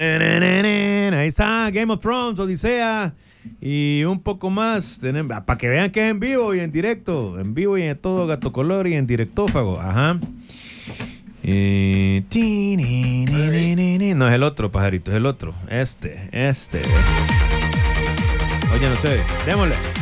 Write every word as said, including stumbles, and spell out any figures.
Ahí está, Game of Thrones, Odisea y un poco más. Para que vean que es en vivo y en directo. En vivo y en todo gato color y en directófago. Ajá. Eh, no es el otro, pajarito, es el otro. Este, este. Oye, no sé. Démosle.